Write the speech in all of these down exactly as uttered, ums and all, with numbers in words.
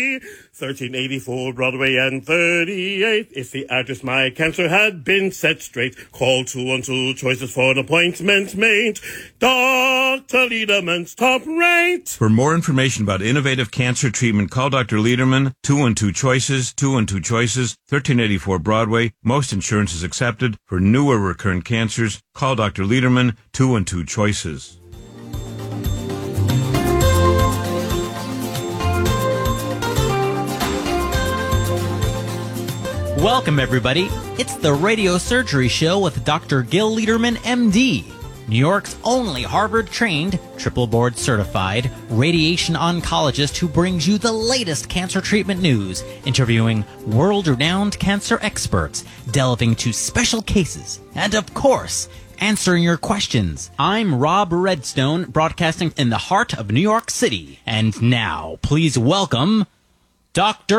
thirteen eighty-four Broadway and thirty-eighth. If the address my cancer had been set straight, call two one two choices for an appointment made. Doctor Lederman's top rate. For more information about innovative cancer treatment, call Doctor Lederman, two one two choices, two one two choices, thirteen eighty-four Broadway. Most insurance is accepted. For newer recurrent cancers, call Doctor Lederman, two one two choices. Welcome, everybody. It's the Radio Surgery Show with Doctor Gil Lederman, M D, New York's only Harvard-trained, triple-board certified radiation oncologist who brings you the latest cancer treatment news, interviewing world-renowned cancer experts, delving into special cases, and, of course, answering your questions. I'm Rob Redstone, broadcasting in the heart of New York City. And now, please welcome Doctor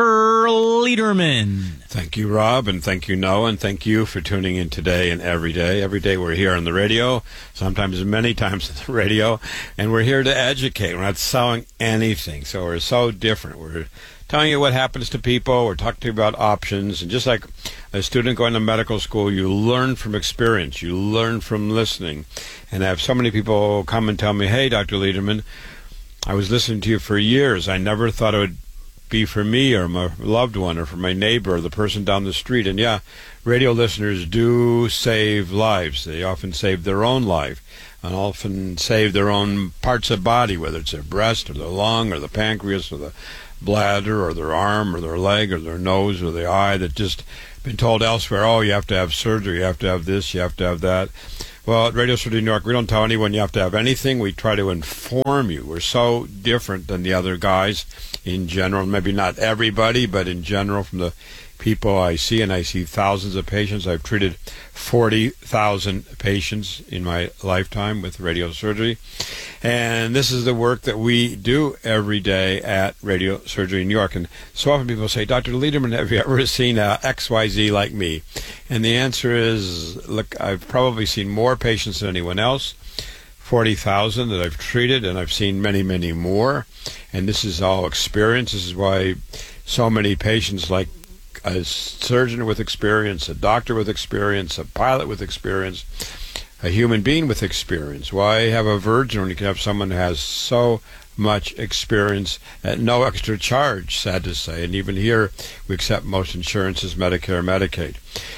Lederman. Thank you, Rob, and thank you, Noah, and thank you for tuning in today and every day. Every day we're here on the radio, sometimes many times on the radio, and we're here to educate. We're not selling anything, so we're so different. We're telling you what happens to people. We're talking to you about options, and just like a student going to medical school, you learn from experience. You learn from listening. And I have so many people come and tell me, hey, Doctor Lederman, I was listening to you for years. I never thought it would be for me or my loved one or for my neighbor or the person down the street. And yeah, radio listeners do save lives. They often save their own life and often save their own parts of body, whether it's their breast or their lung or the pancreas or the bladder or their arm or their leg or their nose or the eye that just been told elsewhere, oh, you have to have surgery, you have to have this, you have to have that. Well, at Radio Surgery New York, we don't tell anyone you have to have anything. We try to inform you. We're so different than the other guys in general. Maybe not everybody, but in general, from the people I see, and I see thousands of patients. I've treated forty thousand patients in my lifetime with radio surgery. And this is the work that we do every day at Radio Surgery New York. And so often people say, Doctor Lederman, have you ever seen uh, X Y Z like me? And the answer is, look, I've probably seen more patients than anyone else, forty thousand that I've treated, and I've seen many, many more. And this is all experience. This is why so many patients, like a surgeon with experience, a doctor with experience, a pilot with experience, a human being with experience. Why have a virgin when you can have someone who has so much experience at no extra charge, sad to say. And even here, we accept most insurances, Medicare, Medicaid.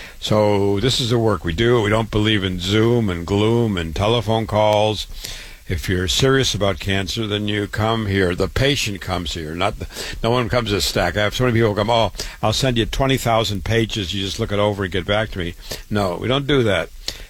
So this is the work we do. We don't believe in Zoom and gloom and telephone calls. If you're serious about cancer, then you come here. The patient comes here. Not the, no one comes to stack. I have so many people come, oh, I'll send you twenty thousand pages. You just look it over and get back to me. No, we don't do that.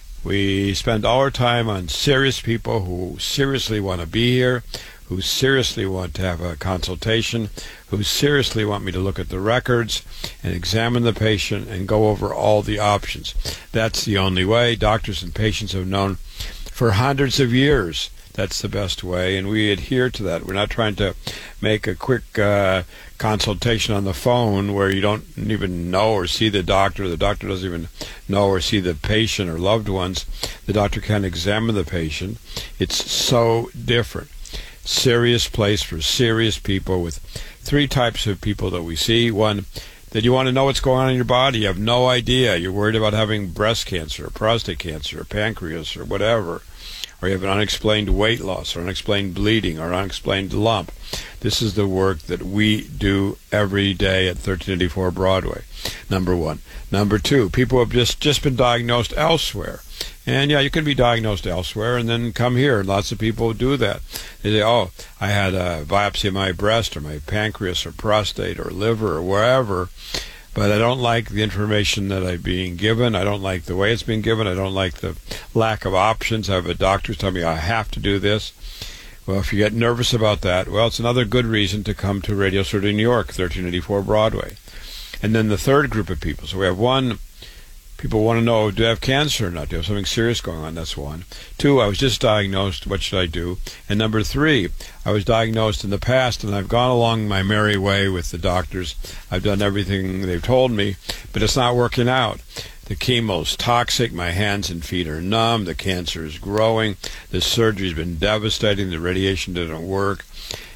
We spend all our time on serious people who seriously want to be here, who seriously want to have a consultation, who seriously want me to look at the records and examine the patient and go over all the options. That's the only way. Doctors and patients have known for hundreds of years that's the best way, and we adhere to that. We're not trying to make a quick uh, consultation on the phone where you don't even know or see the doctor. The doctor doesn't even know or see the patient or loved ones. The doctor can't examine the patient. It's so different. Serious place for serious people, with three types of people that we see. One, that you want to know what's going on in your body. You have no idea. You're worried about having breast cancer or prostate cancer or pancreas or whatever. Or you have an unexplained weight loss or unexplained bleeding or unexplained lump. This is the work that we do every day at thirteen eighty-four Broadway, number one. Number two, people have just, just been diagnosed elsewhere. And yeah, you can be diagnosed elsewhere and then come here. Lots of people do that. They say, oh, I had a biopsy of my breast or my pancreas or prostate or liver or wherever, but I don't like the information that I'm being given. I don't like the way it's being given. I don't like the lack of options. I have a doctor tell me I have to do this. Well, if you get nervous about that, well, it's another good reason to come to Radio Surgery New York, thirteen eighty-four Broadway. And then the third group of people. So we have one, people want to know, do I have cancer or not? Do I have something serious going on? That's one. Two, I was just diagnosed. What should I do? And number three, I was diagnosed in the past, and I've gone along my merry way with the doctors. I've done everything they've told me, but it's not working out. The chemo's toxic. My hands and feet are numb. The cancer is growing. The surgery's been devastating. The radiation didn't work.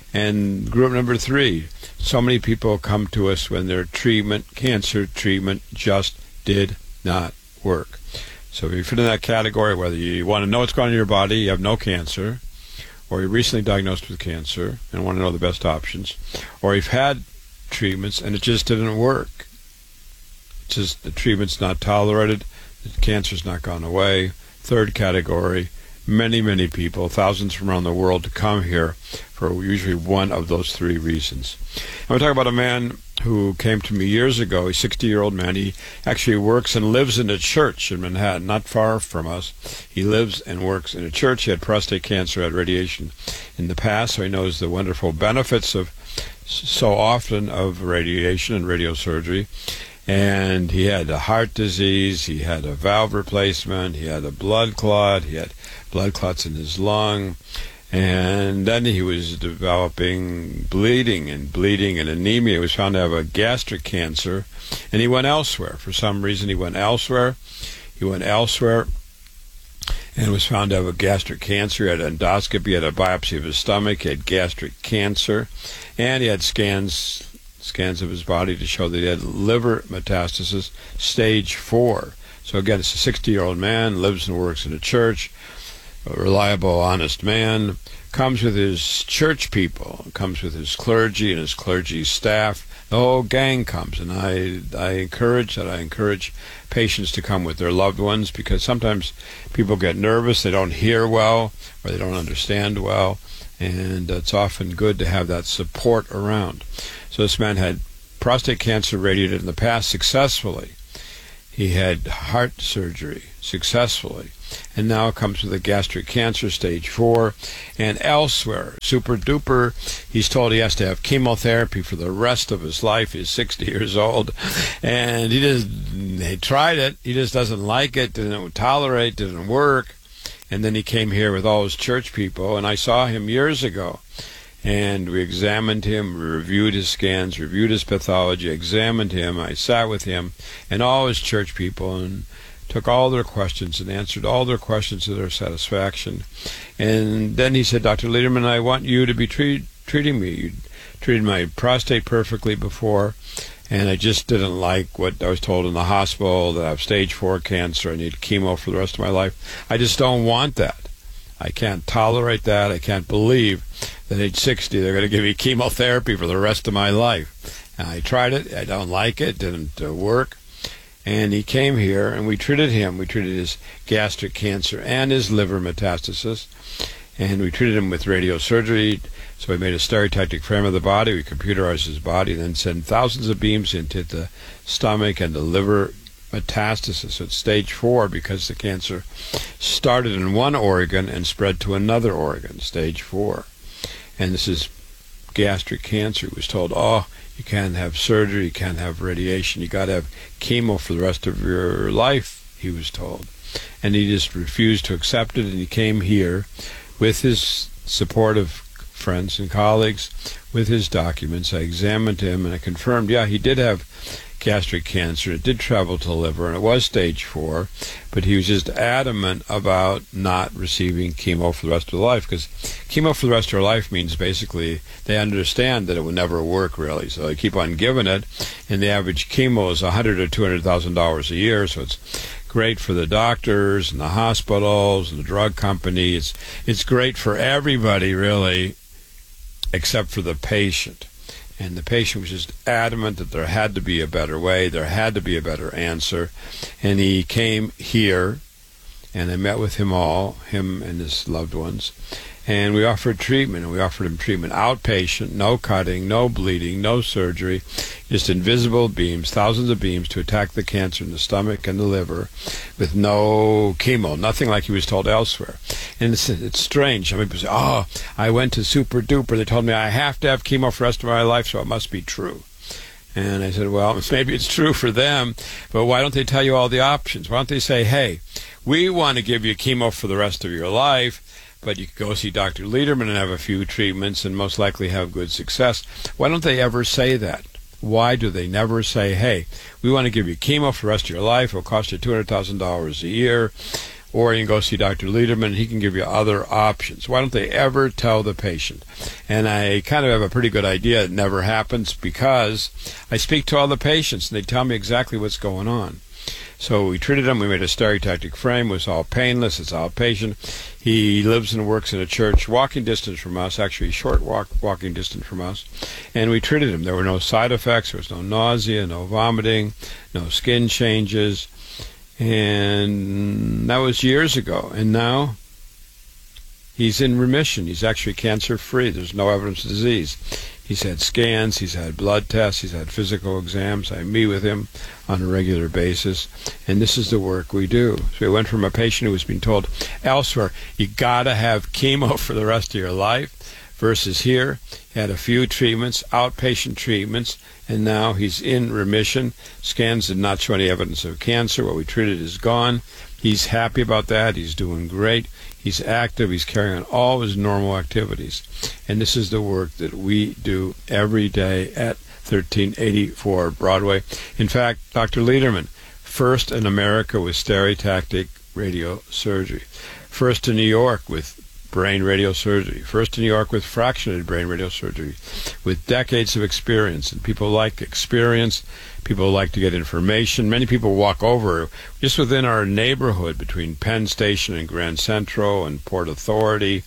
And group number three, so many people come to us when their treatment, cancer treatment, just did not work. So if you fit in that category, whether you want to know what's going on in your body, you have no cancer, or you're recently diagnosed with cancer and want to know the best options, or you've had treatments and it just didn't work. It's just the treatment's not tolerated, the cancer's not gone away. Third category, many, many people, thousands from around the world, to come here for usually one of those three reasons. I'm going to talk about a man who came to me years ago. He's a sixty-year-old man. He actually works and lives in a church in Manhattan, not far from us. He lives and works in a church. He had prostate cancer, had radiation in the past, so he knows the wonderful benefits of so often of radiation and radiosurgery. And he had a heart disease, he had a valve replacement, he had a blood clot, he had blood clots in his lung, and then he was developing bleeding and bleeding and anemia. He was found to have a gastric cancer, and he went elsewhere. For some reason he went elsewhere. He went elsewhere and was found to have a gastric cancer. He had endoscopy, he had a biopsy of his stomach, he had gastric cancer, and he had scans scans of his body to show that he had liver metastasis, stage four. So again, it's a sixty-year-old man, lives and works in a church, a reliable, honest man, comes with his church people, comes with his clergy and his clergy staff. The whole gang comes, and I, I encourage that. I encourage patients to come with their loved ones, because sometimes people get nervous, they don't hear well, or they don't understand well, and it's often good to have that support around. So this man had prostate cancer radiated in the past successfully. He had heart surgery successfully, and now comes with a gastric cancer, stage four, and elsewhere, super duper, he's told he has to have chemotherapy for the rest of his life. He's sixty years old, and he just, he tried it, he just doesn't like it, didn't tolerate, didn't work. And then he came here with all his church people, and I saw him years ago. And we examined him, we reviewed his scans, reviewed his pathology, examined him. I sat with him and all his church people and took all their questions and answered all their questions to their satisfaction. And then he said, Doctor Lederman, I want you to be treat, treating me. You treated my prostate perfectly before, and I just didn't like what I was told in the hospital, that I have stage four cancer, I need chemo for the rest of my life. I just don't want that. I can't tolerate that. I can't believe that at age sixty they're going to give me chemotherapy for the rest of my life. And I tried it. I don't like it. It didn't uh, work. And he came here, and we treated him. We treated his gastric cancer and his liver metastasis. And we treated him with radiosurgery. So we made a stereotactic frame of the body. We computerized his body, and then sent thousands of beams into the stomach and the liver metastasis. So it's stage four, because the cancer started in one organ and spread to another organ, stage four. And this is gastric cancer. He was told, oh, you can't have surgery, you can't have radiation, you got to have chemo for the rest of your life, he was told. And he just refused to accept it, and he came here with his supportive friends and colleagues, with his documents. I examined him, and I confirmed, yeah, he did have gastric cancer. It did travel to the liver, and it was stage four, but he was just adamant about not receiving chemo for the rest of the life, because chemo for the rest of your life means basically they understand that it will never work, really, so they keep on giving it, and the average chemo is one hundred thousand dollars or two hundred thousand dollars a year, so it's great for the doctors and the hospitals and the drug company. It's, it's great for everybody, really, except for the patient. And the patient was just adamant that there had to be a better way, there had to be a better answer. And he came here, and I met with him all, him and his loved ones. And we offered treatment, and we offered him treatment outpatient, no cutting, no bleeding, no surgery, just invisible beams, thousands of beams to attack the cancer in the stomach and the liver with no chemo, nothing like he was told elsewhere. And it's, it's strange. Some people say, oh, I went to Super Duper. They told me I have to have chemo for the rest of my life, so it must be true. And I said, well, maybe it's true for them, but why don't they tell you all the options? Why don't they say, hey, we want to give you chemo for the rest of your life, but you can go see Doctor Lederman and have a few treatments and most likely have good success. Why don't they ever say that? Why do they never say, hey, we want to give you chemo for the rest of your life. It'll cost you two hundred thousand dollars a year. or you can go see Doctor Lederman. He can give you other options. Why don't they ever tell the patient? And I kind of have a pretty good idea it never happens, because I speak to all the patients and they tell me exactly what's going on. So we treated him. We made a stereotactic frame. It was all painless. It's outpatient. He lives and works in a church walking distance from us, actually short walk walking distance from us. And we treated him. There were no side effects. There was no nausea, no vomiting, no skin changes. And that was years ago. And now he's in remission. He's actually cancer-free. There's no evidence of disease. He's had scans, he's had blood tests, he's had physical exams. I meet with him on a regular basis, and this is the work we do. So we went from a patient who was being told elsewhere, you got to have chemo for the rest of your life, versus here, he had a few treatments, outpatient treatments, and now he's in remission. Scans did not show any evidence of cancer. What we treated is gone. He's happy about that. He's doing great. He's active. He's carrying on all his normal activities. And this is the work that we do every day at thirteen eighty-four Broadway. In fact, Doctor Lederman, first in America with stereotactic radiosurgery. First in New York with brain radiosurgery. First in New York with fractionated brain radiosurgery, with decades of experience. And people like experience. People like to get information. Many people walk over just within our neighborhood between Penn Station and Grand Central and Port Authority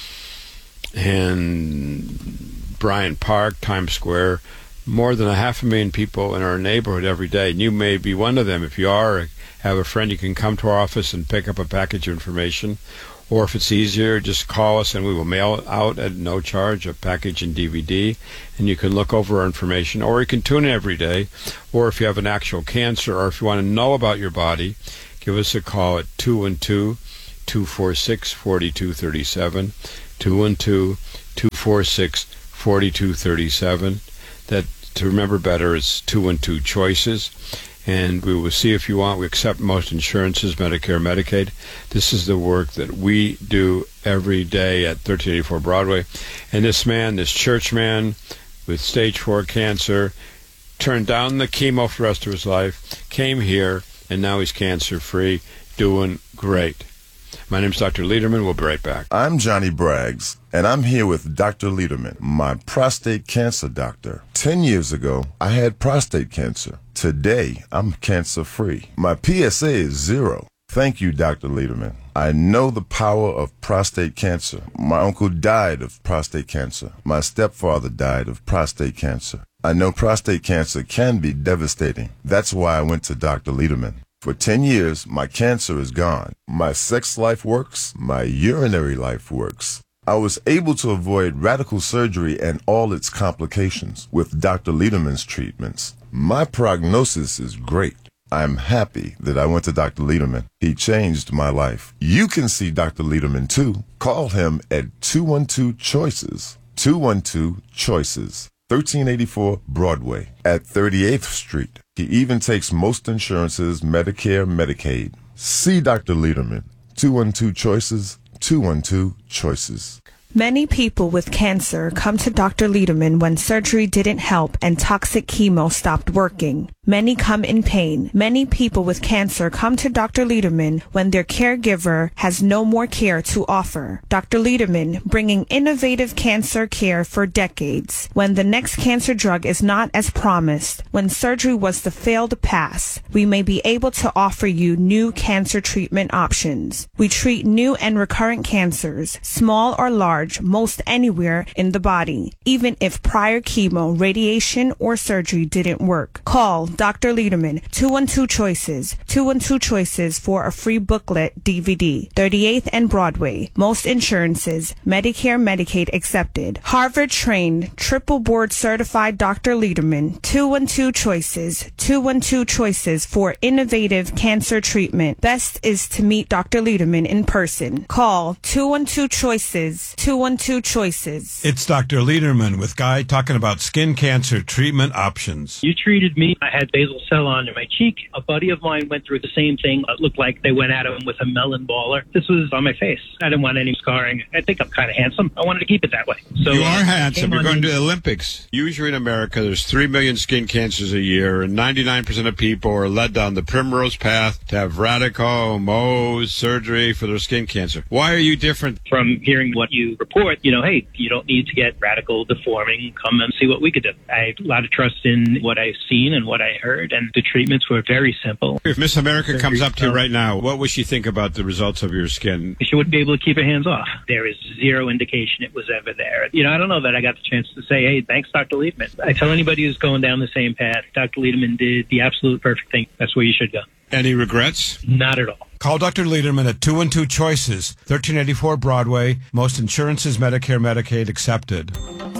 and Bryant Park, Times Square. More than a half a million people in our neighborhood every day. And you may be one of them. If you are, have a friend, you can come to our office and pick up a package of information. Or if it's easier, just call us and we will mail out at no charge a package and D V D, and you can look over our information. Or you can tune in every day. Or if you have an actual cancer, or if you want to know about your body, give us a call at two one two, two four six, four two three seven, two one two, two four six, four two three seven. That, to remember better, is two one two choices. And we will see if you want. We accept most insurances, Medicare, Medicaid. This is the work that we do every day at thirteen eighty-four Broadway. And this man, this church man with stage four cancer, turned down the chemo for the rest of his life, came here, and now he's cancer-free, doing great. My name's Doctor Lederman. We'll be right back. I'm Johnny Braggs, and I'm here with Doctor Lederman, my prostate cancer doctor. Ten years ago, I had prostate cancer. Today, I'm cancer-free. My P S A is zero. Thank you, Doctor Lederman. I know the power of prostate cancer. My uncle died of prostate cancer. My stepfather died of prostate cancer. I know prostate cancer can be devastating. That's why I went to Doctor Lederman. For ten years, my cancer is gone. My sex life works. My urinary life works. I was able to avoid radical surgery and all its complications with Doctor Lederman's treatments. My prognosis is great. I'm happy that I went to Doctor Lederman. He changed my life. You can see Doctor Lederman too. Call him at two one two choices. two one two choices. thirteen eighty-four Broadway at thirty-eighth Street. He even takes most insurances, Medicare, Medicaid. See Doctor Lederman. two one two choices. two one two choices. Many people with cancer come to Doctor Lederman when surgery didn't help and toxic chemo stopped working. Many come in pain. Many people with cancer come to Doctor Lederman when their caregiver has no more care to offer. Doctor Lederman, bringing innovative cancer care for decades. When the next cancer drug is not as promised, when surgery was the failed pass, we may be able to offer you new cancer treatment options. We treat new and recurrent cancers, small or large, most anywhere in the body, even if prior chemo, radiation, or surgery didn't work. Call Doctor Lederman, two one two choices, two one two choices for a free booklet D V D, thirty-eighth and Broadway, most insurances, Medicare, Medicaid accepted. Harvard-trained, triple board certified Doctor Lederman, two one two choices, two one two choices for innovative cancer treatment. Best is to meet Doctor Lederman in person. Call two one two choices, two one two choices. It's Doctor Lederman with Guy talking about skin cancer treatment options. You treated me. I had basal cell on my cheek. A buddy of mine went through the same thing. It looked like they went at him with a melon baller. This was on my face. I didn't want any scarring. I think I'm kind of handsome. I wanted to keep it that way. So you are handsome. You're going in- to the Olympics. Usually in America, there's three million skin cancers a year, and ninety-nine percent of people are led down the primrose path to have radical Mohs surgery for their skin cancer. Why are you different? From hearing what you report, you know, hey, you don't need to get radical deforming. Come and see what we could do. I have a lot of trust in what I've seen and what I heard, and the treatments were very simple. If Miss America comes up to you right now, what would she think about the results of your skin? She wouldn't be able to keep her hands off. There is zero indication it was ever there. You know, I don't know that I got the chance to say, hey, thanks, Doctor Liederman. I tell anybody who's going down the same path, Doctor Liederman did the absolute perfect thing. That's where you should go. Any regrets? Not at all. Call Doctor Liederman at two and two Choices, thirteen eighty-four Broadway. Most insurances, Medicare, Medicaid accepted.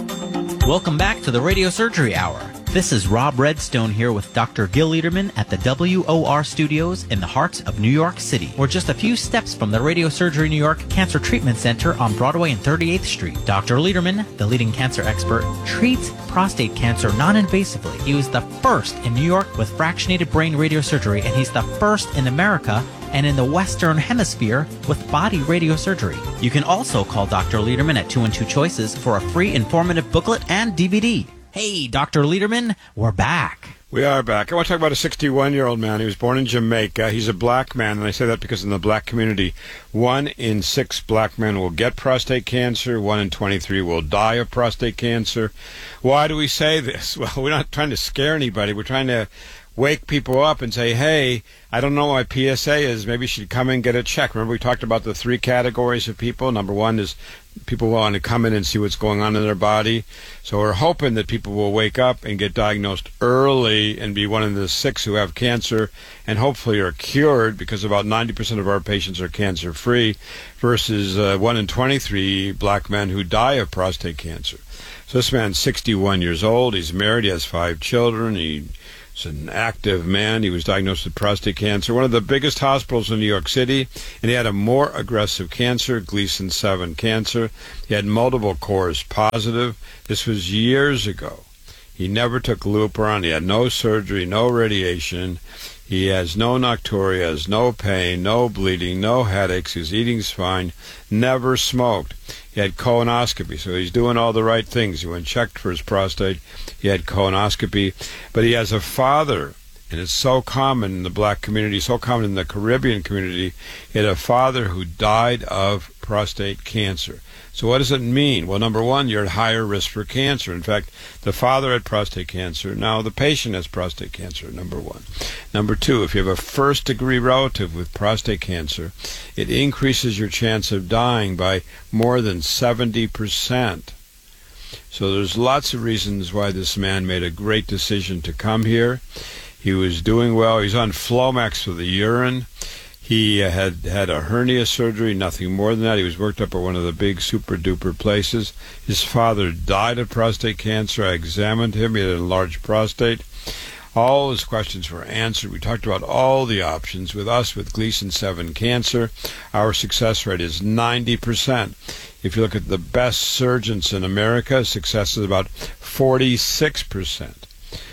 Welcome back to the Radio Surgery Hour. This is Rob Redstone here with Doctor Gil Liederman at the W O R Studios in the heart of New York City. We're just a few steps from the Radio Surgery New York Cancer Treatment Center on Broadway and thirty-eighth Street. Doctor Liederman, the leading cancer expert, treats prostate cancer non-invasively. He was the first in New York with fractionated brain radiosurgery, and he's the first in America and in the Western Hemisphere with body radiosurgery. You can also call Doctor Liederman at two and two Choices for a free informative booklet and D V D. Hey, Doctor Liederman, we're back. We are back. I want to talk about a sixty-one-year-old man. He was born in Jamaica. He's a black man, and I say that because in the black community, one in six black men will get prostate cancer. One in twenty-three will die of prostate cancer. Why do we say this? Well, we're not trying to scare anybody. We're trying to wake people up and say, hey, I don't know what my P S A is. Maybe you should come and get a check. Remember we talked about the three categories of people. Number one is people who want to come in and see what's going on in their body. So we're hoping that people will wake up and get diagnosed early and be one of the six who have cancer and hopefully are cured, because about ninety percent of our patients are cancer-free versus uh, one in twenty-three black men who die of prostate cancer. So this man's sixty-one years old. He's married. He has five children. He He's an active man. He was diagnosed with prostate cancer, one of the biggest hospitals in New York City, and he had a more aggressive cancer, Gleason seven cancer. He had multiple cores positive. This was years ago. He never took Lupron. He had no surgery, no radiation. He has no nocturia, has no pain, no bleeding, no headaches. His eating's fine. Never smoked. He had colonoscopy, so he's doing all the right things. He went and checked for his prostate. He had colonoscopy. But he has a father, and it's so common in the black community, so common in the Caribbean community. He had a father who died of prostate cancer. So what does it mean? Well, number one, you're at higher risk for cancer. In fact, the father had prostate cancer. Now the patient has prostate cancer, number one. Number two, if you have a first-degree relative with prostate cancer, it increases your chance of dying by more than seventy percent. So there's lots of reasons why this man made a great decision to come here. He was doing well. He's on Flomax for the urine. He had had a hernia surgery, nothing more than that. He was worked up at one of the big super-duper places. His father died of prostate cancer. I examined him. He had an enlarged prostate. All his questions were answered. We talked about all the options. With us, with Gleason seven cancer, our success rate is ninety percent. If you look at the best surgeons in America, success is about forty-six percent.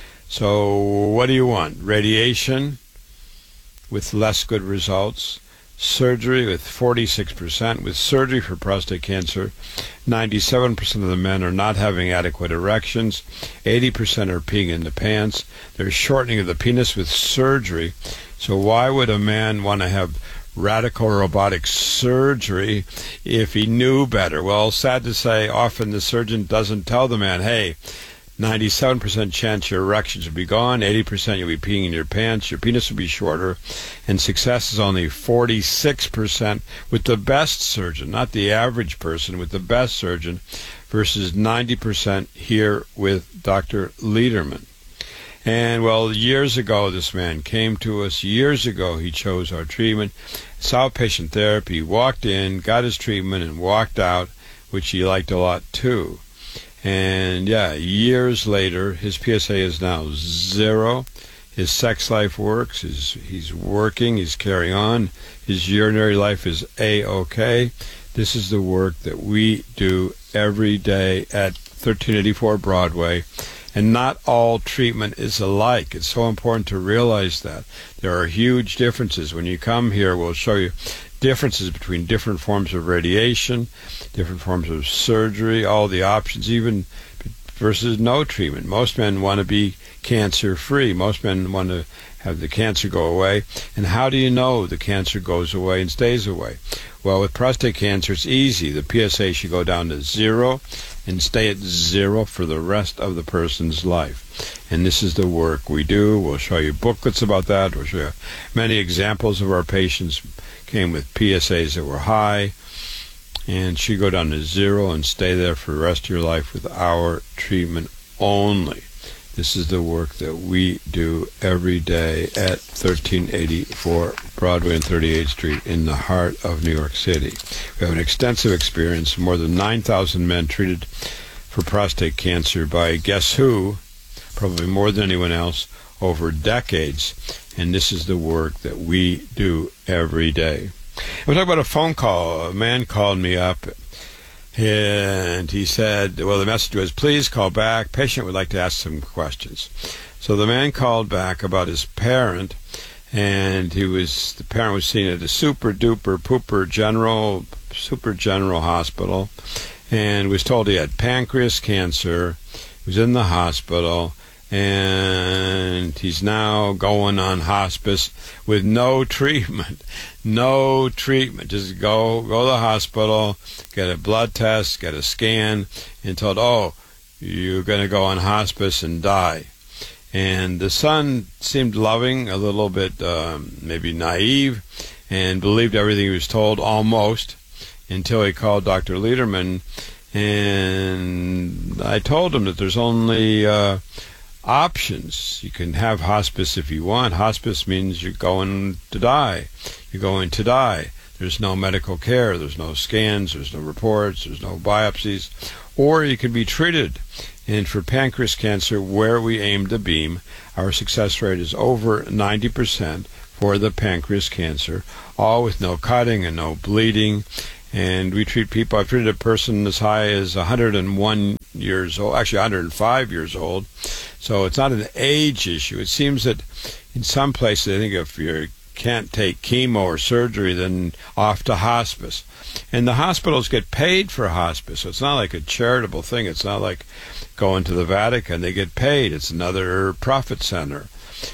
So what do you want? Radiation with less good results, surgery with forty-six percent. With surgery for prostate cancer, ninety-seven percent of the men are not having adequate erections, eighty percent are peeing in the pants, there's shortening of the penis with surgery. So why would a man want to have radical robotic surgery if he knew better? Well, sad to say, often the surgeon doesn't tell the man, hey, ninety-seven percent chance your erections will be gone, eighty percent you'll be peeing in your pants, your penis will be shorter, and success is only forty-six percent with the best surgeon, not the average person, with the best surgeon, versus ninety percent here with Doctor Liederman. And, well, years ago, this man came to us. Years ago, he chose our treatment, saw patient therapy, walked in, got his treatment, and walked out, which he liked a lot, too. And, yeah, years later, his P S A is now zero. His sex life works. His, he's working. He's carrying on. His urinary life is A-OK. This is the work that we do every day at thirteen eighty-four Broadway. And not all treatment is alike. It's so important to realize that. There are huge differences. When you come here, we'll show you differences between different forms of radiation, different forms of surgery, all the options, even versus no treatment. Most men want to be cancer-free. Most men want to have the cancer go away. And how do you know the cancer goes away and stays away? Well, with prostate cancer, it's easy. The P S A should go down to zero and stay at zero for the rest of the person's life. And this is the work we do. We'll show you booklets about that. We'll show you many examples of our patients came with P S As that were high, and she go down to zero and stay there for the rest of your life with our treatment only. This is the work that we do every day at thirteen eighty-four Broadway and thirty-eighth Street in the heart of New York City. We have an extensive experience, more than nine thousand men treated for prostate cancer by guess who, probably more than anyone else, over decades. And this is the work that we do every day. We'll talk about a phone call. A man called me up, and he said, well, the message was, please call back. Patient would like to ask some questions. So the man called back about his parent, and he was the parent was seen at a super duper pooper general, super general hospital, and was told he had pancreas cancer. He was in the hospital, and he's now going on hospice with no treatment. No treatment. Just go go to the hospital, get a blood test, get a scan, and told, oh, you're going to go on hospice and die. And the son seemed loving, a little bit um, maybe naive, and believed everything he was told, almost, until he called Doctor Lederman. And I told him that there's only Uh, options. You can have hospice if you want. Hospice means you're going to die. You're going to die. There's no medical care. There's no scans. There's no reports. There's no biopsies. Or you can be treated. And for pancreas cancer, where we aim to beam, our success rate is over ninety percent for the pancreas cancer, all with no cutting and no bleeding. And we treat people. I've treated a person as high as one hundred one years old, actually one hundred five years old. So it's not an age issue. It seems that in some places, I think if you can't take chemo or surgery, then off to hospice. And the hospitals get paid for hospice. So it's not like a charitable thing. It's not like going to the Vatican. They get paid. It's another profit center.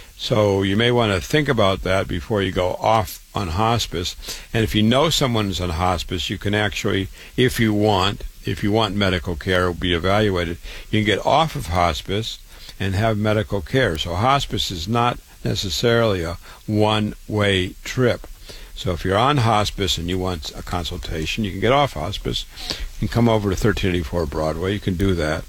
So you may want to think about that before you go off on hospice. And if you know someone's on hospice, you can actually, if you want, if you want medical care, be evaluated, you can get off of hospice and have medical care. So hospice is not necessarily a one-way trip. So if you're on hospice and you want a consultation, you can get off hospice and come over to thirteen eighty-four Broadway. You can do that.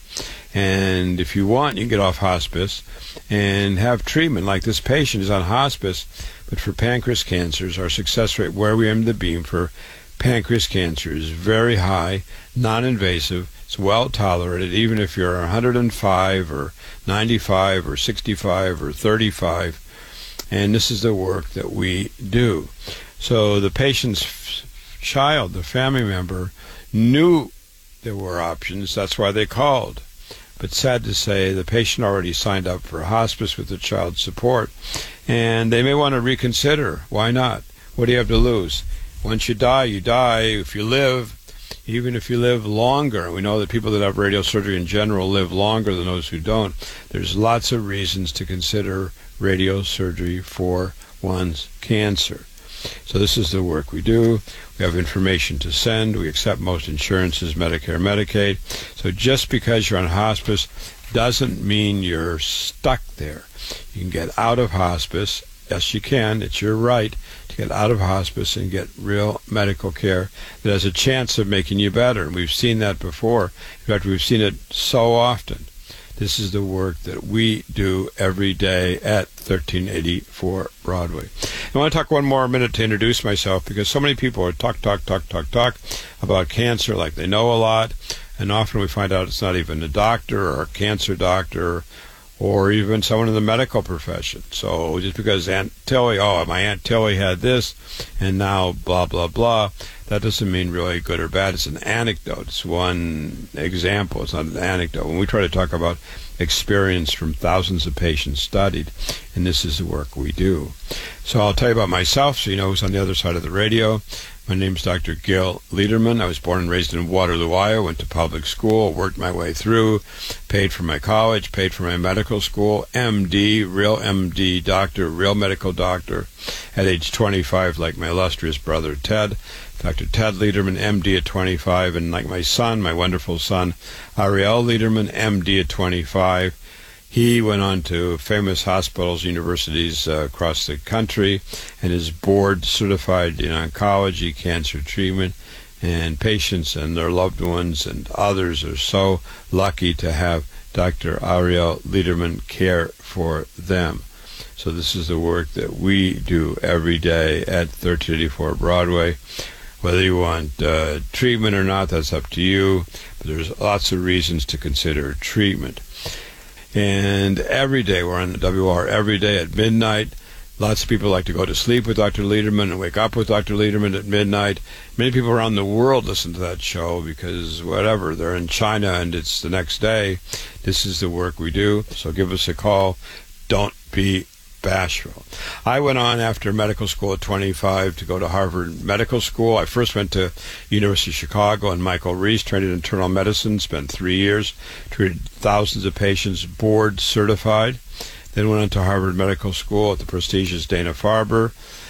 And if you want, you can get off hospice and have treatment. Like this patient is on hospice, but for pancreas cancers, our success rate where we aim to beam for pancreas cancer is very high, non-invasive. It's well tolerated, even if you're one hundred five or ninety-five or sixty-five or thirty-five. And this is the work that we do. So the patient's child, the family member, knew there were options. That's why they called. But sad to say, the patient already signed up for hospice with the child support, and they may want to reconsider. Why not? What do you have to lose? Once you die, you die. If you live, even if you live longer, we know that people that have radiosurgery in general live longer than those who don't. There's lots of reasons to consider radiosurgery for one's cancer. So this is the work we do. We have information to send. We accept most insurances, Medicare, Medicaid. So just because you're on hospice doesn't mean you're stuck there. You can get out of hospice. Yes, you can. It's your right to get out of hospice and get real medical care that has a chance of making you better. And we've seen that before. In fact, we've seen it so often. This is the work that we do every day at thirteen eighty-four Broadway. I want to talk one more minute to introduce myself, because so many people are talk, talk, talk, talk, talk about cancer like they know a lot, and often we find out it's not even a doctor or a cancer doctor or even someone in the medical profession. So just because Aunt Tilly, oh, my Aunt Tilly had this, and now blah, blah, blah, that doesn't mean really good or bad. It's an anecdote. It's one example. It's not an anecdote. When we try to talk about experience from thousands of patients studied, and this is the work we do. So I'll tell you about myself so you know who's on the other side of the radio. My name's Doctor Gil Liederman. I was born and raised in Waterloo, Iowa, went to public school, worked my way through, paid for my college, paid for my medical school, M D, real M D doctor, real medical doctor, at age twenty-five, like my illustrious brother Ted, Doctor Ted Liederman, M D at twenty-five, and like my son, my wonderful son, Ariel Liederman, M D at twenty-five. He went on to famous hospitals, universities uh, across the country, and is board certified in oncology, cancer treatment, and patients and their loved ones and others are so lucky to have Doctor Ariel Liederman care for them. So this is the work that we do every day at thirteen eighty-four Broadway. Whether you want uh, treatment or not, that's up to you, but there's lots of reasons to consider treatment. And every day, we're on the W R every day at midnight. Lots of people like to go to sleep with Doctor Liederman and wake up with Doctor Liederman at midnight. Many people around the world listen to that show because whatever, they're in China and it's the next day. This is the work we do, so give us a call. Don't be bashful. I went on after medical school at twenty-five to go to Harvard Medical School. I first went to University of Chicago and Michael Reese, trained in internal medicine, spent three years, treated thousands of patients, board certified. Then went on to Harvard Medical School at the prestigious Dana-Farber,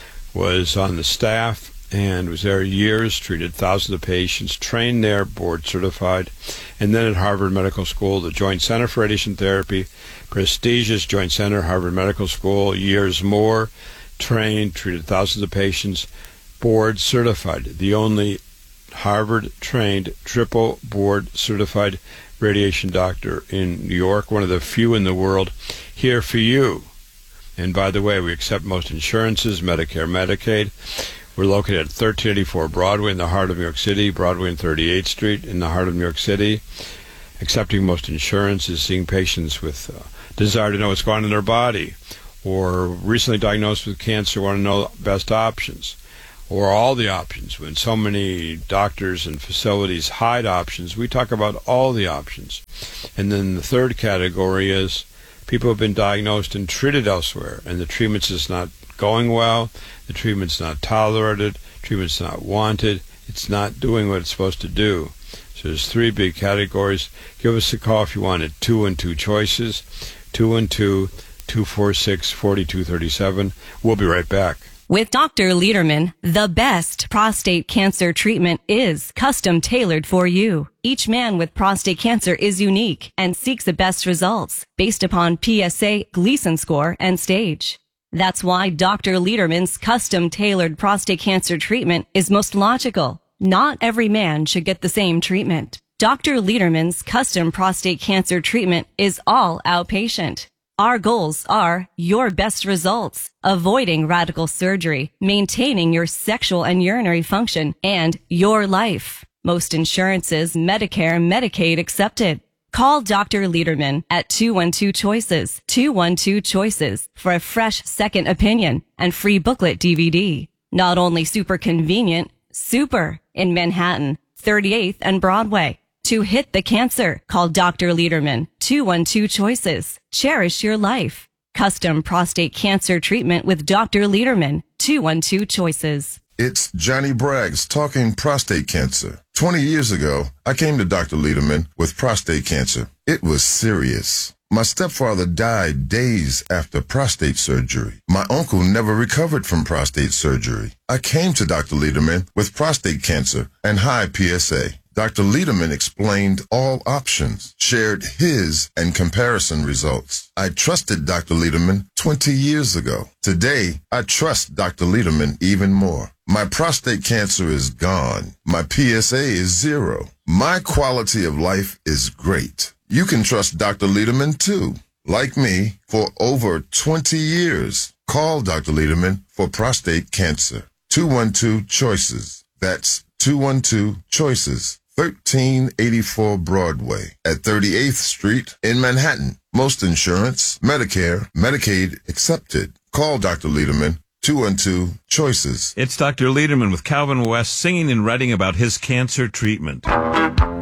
was on the staff and was there years, treated thousands of patients, trained there, board certified. And then at Harvard Medical School, the Joint Center for Radiation Therapy, prestigious Joint Center, Harvard Medical School, years more, trained, treated thousands of patients, board certified. The only Harvard-trained, triple board certified radiation doctor in New York, one of the few in the world, here for you. And by the way, we accept most insurances, Medicare, Medicaid. We're located at thirteen eighty-four Broadway in the heart of New York City, Broadway and thirty-eighth Street in the heart of New York City. Accepting most insurances, seeing patients with uh, desire to know what's going on in their body, or recently diagnosed with cancer, want to know best options, or all the options. When so many doctors and facilities hide options, we talk about all the options. And then the third category is people have been diagnosed and treated elsewhere, and the treatment's just not going well, the treatment's not tolerated, treatment's not wanted, it's not doing what it's supposed to do. So there's three big categories. Give us a call if you want at two one two choices, two one two, two four six, four two three seven. We'll be right back. With Doctor Liederman, the best prostate cancer treatment is custom tailored for you. Each man with prostate cancer is unique and seeks the best results based upon P S A, Gleason score, and stage. That's why Doctor Liederman's custom tailored prostate cancer treatment is most logical. Not every man should get the same treatment. Doctor Liederman's custom prostate cancer treatment is all outpatient. Our goals are your best results, avoiding radical surgery, maintaining your sexual and urinary function, and your life. Most insurances, Medicare, Medicaid accepted. Call Doctor Liederman at two one two choices, two one two choices for a fresh second opinion and free booklet D V D. Not only super convenient, super in Manhattan, thirty-eighth and Broadway. To hit the cancer, call Doctor Liederman, two one two choices. Cherish your life. Custom prostate cancer treatment with Doctor Liederman, two one two choices. It's Johnny Braggs talking prostate cancer. twenty years ago, I came to Doctor Liederman with prostate cancer. It was serious. My stepfather died days after prostate surgery. My uncle never recovered from prostate surgery. I came to Doctor Liederman with prostate cancer and high P S A. Doctor Liederman explained all options, shared his and comparison results. I trusted Doctor Liederman twenty years ago. Today, I trust Doctor Liederman even more. My prostate cancer is gone. My P S A is zero. My quality of life is great. You can trust Doctor Liederman too. Like me, for over twenty years. Call Doctor Liederman for prostate cancer. two one two choices. That's two one two choices. thirteen eighty-four Broadway at thirty-eighth Street in Manhattan. Most insurance, Medicare, Medicaid accepted. Call Doctor Liederman, two one two choices. It's Doctor Liederman with Calvin West singing and writing about his cancer treatment.